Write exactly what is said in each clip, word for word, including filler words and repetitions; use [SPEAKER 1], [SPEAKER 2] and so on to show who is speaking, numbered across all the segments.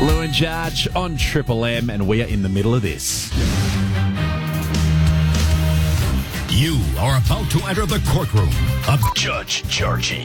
[SPEAKER 1] Lou and Judge on Triple M, and we are in the middle of this.
[SPEAKER 2] You are about to enter the courtroom of Judge Georgie.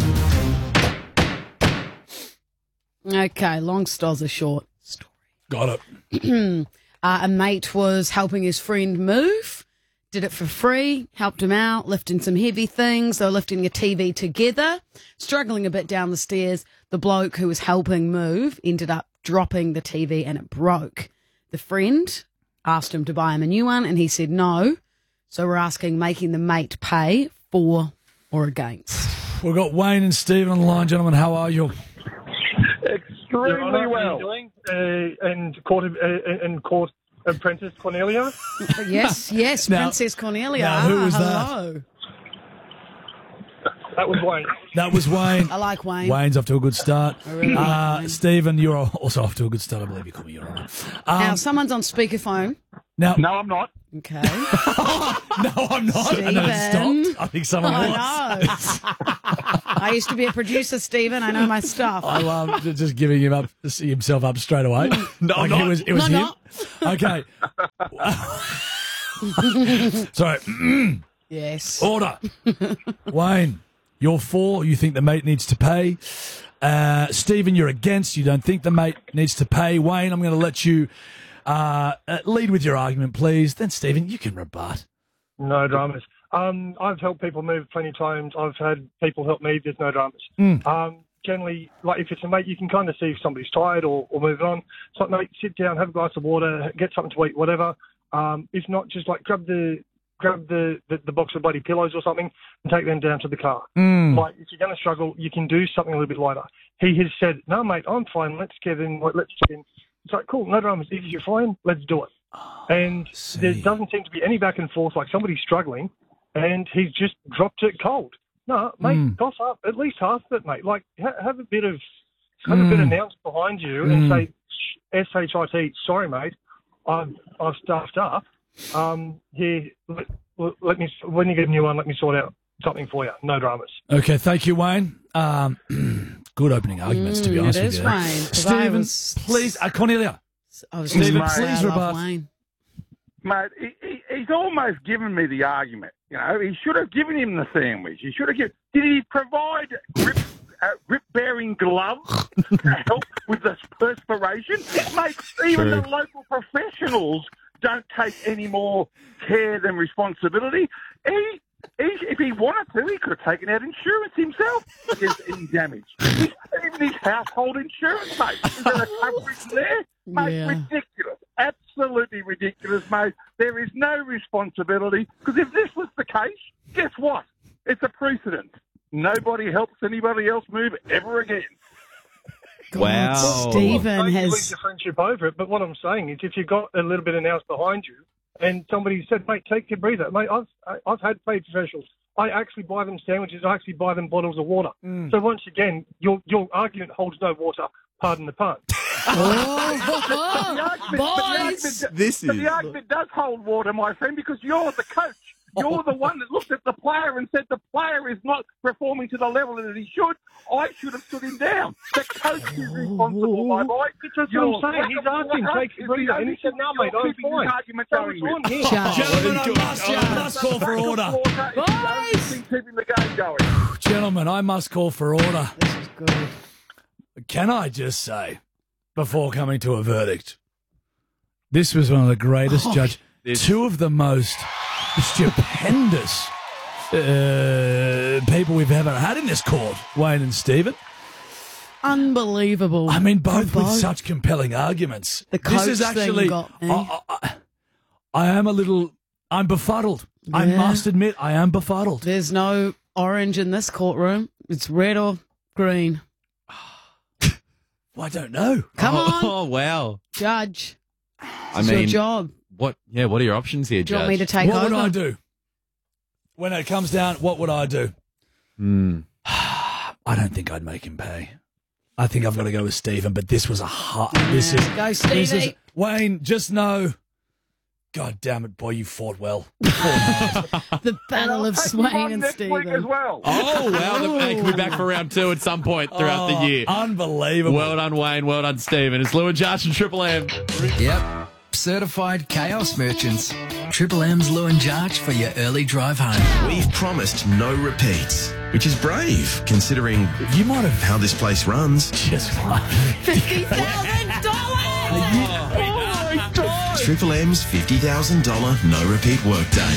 [SPEAKER 3] Okay, long stories are short. Story.
[SPEAKER 4] Got it.
[SPEAKER 3] uh, a mate was helping his friend move, did it for free, helped him out, lifting some heavy things. They were lifting a T V together, struggling a bit down the stairs. The bloke who was helping move ended up dropping the T V and it broke. The friend asked him to buy him a new one and he said no. So we're asking, making the mate pay for or against.
[SPEAKER 4] We've got Wayne and Stephen on the line. Gentlemen, how are you?
[SPEAKER 5] Extremely well. Doing, uh, and court, uh, and court apprentice Cornelia.
[SPEAKER 3] Yes, yes,
[SPEAKER 4] Now-
[SPEAKER 3] Princess Cornelia.
[SPEAKER 4] now, who was that?
[SPEAKER 3] Hello.
[SPEAKER 5] That was Wayne.
[SPEAKER 4] That was Wayne.
[SPEAKER 3] I like Wayne.
[SPEAKER 4] Wayne's off to a good start.
[SPEAKER 3] I really like
[SPEAKER 4] Uh,
[SPEAKER 3] Wayne.
[SPEAKER 4] Stephen, you're also off to a good start. I believe you call me Your Honour. Um,
[SPEAKER 3] Now, someone's on speakerphone.
[SPEAKER 4] now,
[SPEAKER 5] No, I'm not.
[SPEAKER 3] Okay.
[SPEAKER 4] no, I'm not. And then it
[SPEAKER 3] Stephen.
[SPEAKER 4] stopped. I think someone was.
[SPEAKER 3] I know. I used to be a producer, Stephen. I know my stuff.
[SPEAKER 4] I love just giving him up, himself up straight away.
[SPEAKER 1] No,
[SPEAKER 4] like
[SPEAKER 1] not.
[SPEAKER 4] it was, it was
[SPEAKER 3] No,
[SPEAKER 4] him. Okay. Sorry.
[SPEAKER 3] Yes.
[SPEAKER 4] Order. Wayne, you're for. You think the mate needs to pay. Uh, Stephen, you're against. You don't think the mate needs to pay. Wayne, I'm going to let you uh, uh, lead with your argument, please. Then, Stephen, you can rebut.
[SPEAKER 5] No dramas. Um, I've helped people move plenty of times. I've had people help me. There's no dramas.
[SPEAKER 4] Mm.
[SPEAKER 5] Um, generally, like if it's a mate, you can kind of see if somebody's tired or, or moving on. It's like, mate, sit down, have a glass of water, get something to eat, whatever. Um, if not, just like grab the grab the, the, the box of bloody pillows or something and take them down to the car.
[SPEAKER 4] Mm.
[SPEAKER 5] Like, if you're going to struggle, you can do something a little bit lighter. He has said, no, mate, I'm fine. Let's get in. Let's get in. It's like, cool, no dramas. If you're fine, let's do it. And
[SPEAKER 4] see.
[SPEAKER 5] there doesn't seem to be any back and forth, like somebody's struggling, and he's just dropped it cold. No, mate,
[SPEAKER 4] Mm.
[SPEAKER 5] toss up at least half of it, mate. Like, ha- have a bit of have a bit
[SPEAKER 4] Mm.
[SPEAKER 5] announced behind you
[SPEAKER 4] Mm.
[SPEAKER 5] and say, S H I T, sorry, mate, I've I've stuffed up. Um, here, let, let me when you get a new one, let me sort out something for you. No dramas.
[SPEAKER 4] Okay, thank you, Wayne. Um, good opening arguments, to be
[SPEAKER 3] Mm,
[SPEAKER 4] honest
[SPEAKER 3] it
[SPEAKER 4] with
[SPEAKER 3] is
[SPEAKER 4] you.
[SPEAKER 3] Wayne, 'cause I
[SPEAKER 4] Stephen,
[SPEAKER 3] was-
[SPEAKER 4] please, uh, Cornelia.
[SPEAKER 3] I was
[SPEAKER 4] Stephen,
[SPEAKER 3] gonna say
[SPEAKER 4] please
[SPEAKER 3] I love
[SPEAKER 4] rebut.
[SPEAKER 3] Wayne.
[SPEAKER 6] Mate, he, he, he's almost given me the argument. You know, he should have given him the sandwich. He should have given. Did he provide grip, uh, grip-bearing gloves to help with the perspiration? Mate, even
[SPEAKER 1] True.
[SPEAKER 6] the local professionals don't take any more care than responsibility. He, he, if he wanted to, he could have taken out insurance himself against any damage. His, even his household insurance, mate. Is there a coverage there? Mate,
[SPEAKER 3] Yeah.
[SPEAKER 6] ridiculous. Absolutely ridiculous, mate. There is no responsibility. Because if this was the case, guess what? It's a precedent. Nobody helps anybody else move ever again.
[SPEAKER 3] God,
[SPEAKER 1] Wow.
[SPEAKER 3] Stephen
[SPEAKER 5] Don't you lose
[SPEAKER 3] has.
[SPEAKER 5] your friendship over it. But what I'm saying is, if you've got a little bit of nous behind you, and somebody said, "Mate, take your breather," mate, I've I- I've had paid professionals. I actually buy them sandwiches. I actually buy them bottles of water.
[SPEAKER 4] Mm.
[SPEAKER 5] So once again, your your argument holds no water. Pardon the pun.
[SPEAKER 6] The argument, but the
[SPEAKER 3] Boys!
[SPEAKER 6] argument,
[SPEAKER 1] This
[SPEAKER 6] but
[SPEAKER 1] is-
[SPEAKER 6] the argument does hold water, my friend, because you're the coach. You're the one that looked at the player and said the player is not performing to the level that he should. I should have stood him down. The coach is responsible, my boy.
[SPEAKER 5] That's what I'm saying. He's asking, take your breather. And he said, "No, mate, I'm fine."
[SPEAKER 6] Argument
[SPEAKER 5] So
[SPEAKER 6] going
[SPEAKER 5] it's
[SPEAKER 6] with.
[SPEAKER 5] on here.
[SPEAKER 3] Judge.
[SPEAKER 4] Gentlemen, I must, I must call for order.
[SPEAKER 6] Boys! Keeping the game going.
[SPEAKER 4] Gentlemen, I must call for order.
[SPEAKER 3] This is good.
[SPEAKER 4] Can I just say, before coming to a verdict, this was one of the greatest
[SPEAKER 3] Oh,
[SPEAKER 4] judge,
[SPEAKER 1] this-
[SPEAKER 4] two of the most stupendous uh, people we've ever had in this court, Wayne and Stephen.
[SPEAKER 3] Unbelievable.
[SPEAKER 4] I mean, both with
[SPEAKER 3] Both.
[SPEAKER 4] such compelling arguments.
[SPEAKER 3] The
[SPEAKER 4] this is
[SPEAKER 3] coach thing
[SPEAKER 4] actually,
[SPEAKER 3] got me.
[SPEAKER 4] I, I, I am a little, I'm befuddled. I
[SPEAKER 3] Yeah.
[SPEAKER 4] must admit, I am befuddled.
[SPEAKER 3] There's no orange in this courtroom. It's red or green.
[SPEAKER 4] Well, I don't know.
[SPEAKER 3] Come on,
[SPEAKER 1] Oh, wow.
[SPEAKER 3] Judge.
[SPEAKER 1] I
[SPEAKER 3] It's
[SPEAKER 1] mean,
[SPEAKER 3] your job.
[SPEAKER 1] what? Yeah, what are your options here,
[SPEAKER 3] Do you
[SPEAKER 1] Judge?
[SPEAKER 3] want me to take
[SPEAKER 4] What
[SPEAKER 3] over?
[SPEAKER 4] would I do? When it comes down, what would I do?
[SPEAKER 1] Hmm.
[SPEAKER 4] I don't think I'd make him pay. I think I've got to go with Stephen, but this was a hard. This is
[SPEAKER 3] Go,
[SPEAKER 4] this is
[SPEAKER 3] Stevie.
[SPEAKER 4] Wayne. Just know God damn it, boy, you fought well.
[SPEAKER 3] The battle of
[SPEAKER 6] Take him on
[SPEAKER 3] Swain and
[SPEAKER 6] next week as
[SPEAKER 3] Stephen.
[SPEAKER 6] well.
[SPEAKER 1] Oh, wow. The, they can be back for round two at some point throughout
[SPEAKER 4] Oh,
[SPEAKER 1] the year.
[SPEAKER 4] Unbelievable.
[SPEAKER 1] Well done, Wayne. Well done, Stephen. It's Lou and Josh and Triple M.
[SPEAKER 7] Yep. Certified chaos merchants. Triple M's Lou and Jarch for your early drive home.
[SPEAKER 8] We've promised no repeats, which is brave considering
[SPEAKER 4] You might have
[SPEAKER 8] how this place runs.
[SPEAKER 4] just won.
[SPEAKER 3] fifty thousand dollars!
[SPEAKER 8] Triple M's fifty thousand dollars no repeat workday.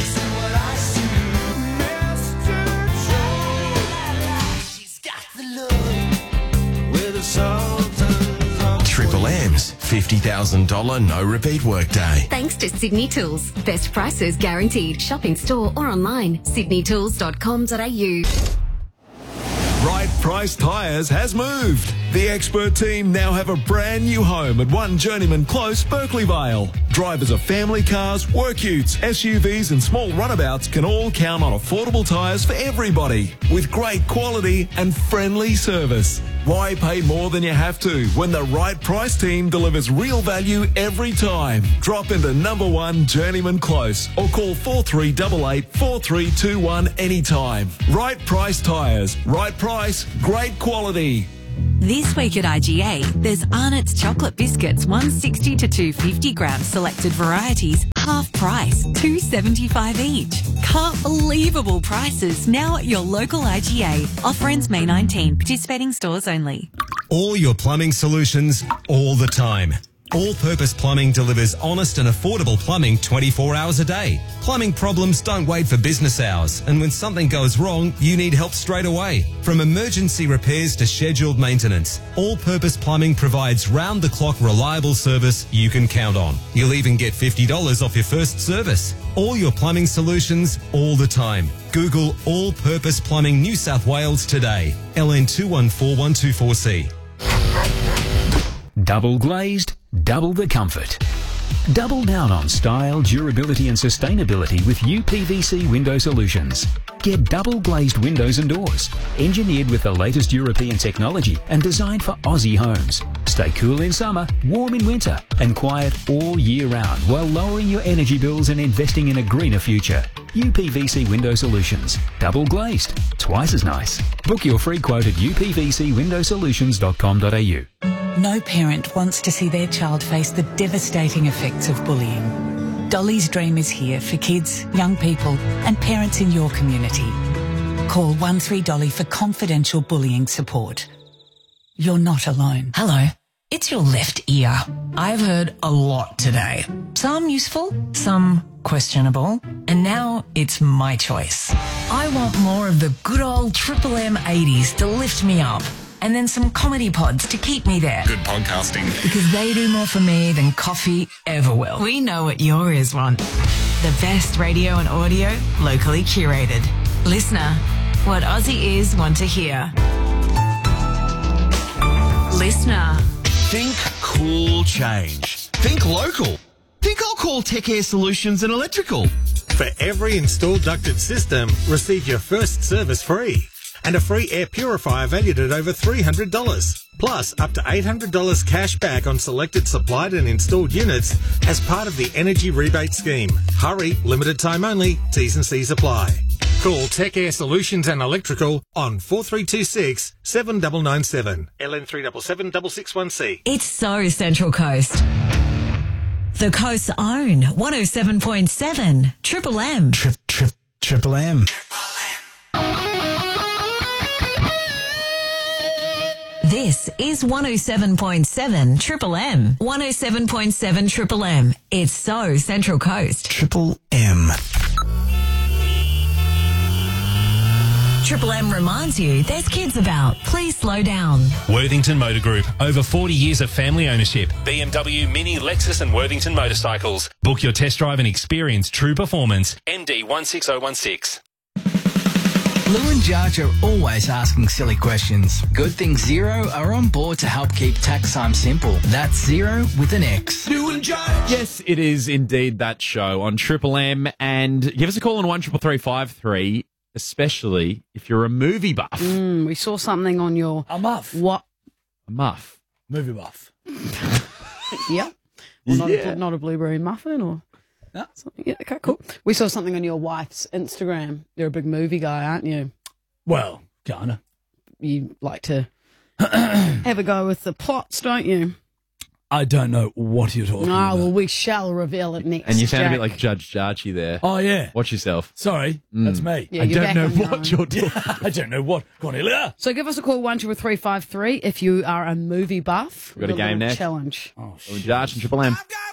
[SPEAKER 8] Triple M's fifty thousand dollars no repeat workday.
[SPEAKER 9] Thanks to Sydney Tools. Best prices guaranteed. Shop in store or online. sydney tools dot com dot a u.
[SPEAKER 10] Right Price Tyres has moved. The expert team now have a brand new home at one Journeyman Close, Berkeley Vale. Drivers of family cars, work utes, S U Vs and small runabouts can all count on affordable tyres for everybody with great quality and friendly service. Why pay more than you have to when the Right Price team delivers real value every time? Drop into number one Journeyman Close or call four three eight eight, four three two one anytime. Right Price Tyres. Right price, great quality.
[SPEAKER 11] This week at I G A, there's Arnott's chocolate biscuits, one sixty to two fifty grams, selected varieties, half price, two seventy-five each. Can't believable prices now at your local I G A. Offer ends May nineteenth. Participating stores only.
[SPEAKER 12] All your plumbing solutions, all the time. All-Purpose Plumbing delivers honest and affordable plumbing twenty-four hours a day. Plumbing problems don't wait for business hours, and when something goes wrong, you need help straight away. From emergency repairs to scheduled maintenance, All-Purpose Plumbing provides round-the-clock reliable service you can count on. You'll even get fifty dollars off your first service. All your plumbing solutions, all the time. Google All-Purpose Plumbing New South Wales today. L N two one four one two four C.
[SPEAKER 2] Double glazed, double the comfort. Double down on style, durability and sustainability with U P V C Window Solutions. Get double glazed windows and doors, engineered with the latest European technology and designed for Aussie homes. Stay cool in summer, warm in winter and quiet all year round while lowering your energy bills and investing in a greener future. U P V C Window Solutions. Double glazed, twice as nice. Book your free quote at u p v c window solutions dot com dot a u.
[SPEAKER 11] No parent wants to see their child face the devastating effects of bullying. Dolly's Dream is here for kids, young people and parents in your community. Call one three Dolly for confidential bullying support. You're not alone.
[SPEAKER 13] Hello, it's your left ear. I've heard a lot today. Some useful, some questionable, and now it's my choice. I want more of the good old Triple M eighties to lift me up. And then some comedy pods to keep me there.
[SPEAKER 14] Good podcasting.
[SPEAKER 13] Because they do more for me than coffee ever will.
[SPEAKER 15] We know what your ears want. The best radio and audio, locally curated. Listener, what Aussie ears want to hear. Listener.
[SPEAKER 16] Think cool change. Think local. Think I'll call Tech Air Solutions and Electrical.
[SPEAKER 17] For every installed ducted system, receive your first service free. And a free air purifier valued at over three hundred dollars. Plus, up to eight hundred dollars cash back on selected supplied and installed units as part of the Energy Rebate Scheme. Hurry, limited time only, T's and C's apply. Call Tech Air Solutions and Electrical on four three two six, seven nine nine seven. L N three seven seven six six one C.
[SPEAKER 15] It's so Central Coast. The coast's own one oh seven point seven Triple M.
[SPEAKER 18] Trip, trip, Triple M.
[SPEAKER 15] This is one oh seven point seven Triple M. one oh seven point seven Triple M. It's so Central Coast.
[SPEAKER 18] Triple M.
[SPEAKER 15] Triple M reminds you there's kids about. Please slow down.
[SPEAKER 19] Worthington Motor Group. Over forty years of family ownership. B M W, Mini, Lexus and Worthington motorcycles. Book your test drive and experience true performance. M D one six oh one six.
[SPEAKER 7] Lou and Jarch are always asking silly questions. Good thing Zero are on board to help keep tax time simple. That's Zero with an X.
[SPEAKER 1] Lou and Jarch. Yes, it is indeed that show on Triple M. And give us a call on one triple three five three, especially if you're a movie buff.
[SPEAKER 3] Mm, we saw something on your...
[SPEAKER 4] A muff.
[SPEAKER 3] What?
[SPEAKER 1] A muff.
[SPEAKER 4] Movie buff.
[SPEAKER 3] Yep. Well, not,
[SPEAKER 1] Yeah.
[SPEAKER 3] a, not a blueberry muffin or... Yeah, okay, cool. We saw something on your wife's Instagram. You're a big movie guy, aren't you?
[SPEAKER 4] Well, kinda.
[SPEAKER 3] You like to have a go with the plots, don't you?
[SPEAKER 4] I don't know what you're talking
[SPEAKER 3] Oh,
[SPEAKER 4] about.
[SPEAKER 3] well, we shall reveal it next.
[SPEAKER 1] And you sound a
[SPEAKER 3] Jack.
[SPEAKER 1] bit like Judge Jarchi there.
[SPEAKER 4] Oh, yeah.
[SPEAKER 1] Watch yourself.
[SPEAKER 4] Sorry,
[SPEAKER 1] Mm.
[SPEAKER 4] that's me.
[SPEAKER 3] Yeah,
[SPEAKER 4] I
[SPEAKER 3] you're
[SPEAKER 4] don't
[SPEAKER 3] back
[SPEAKER 4] know
[SPEAKER 3] on your
[SPEAKER 4] what
[SPEAKER 3] own.
[SPEAKER 4] you're talking I don't know what. Cornelia.
[SPEAKER 3] So give us a call, one triple three five three, if you are a movie buff.
[SPEAKER 1] We've got a
[SPEAKER 3] With
[SPEAKER 1] game
[SPEAKER 3] little
[SPEAKER 1] next.
[SPEAKER 3] Challenge.
[SPEAKER 4] Oh,
[SPEAKER 1] Jarch and Triple M.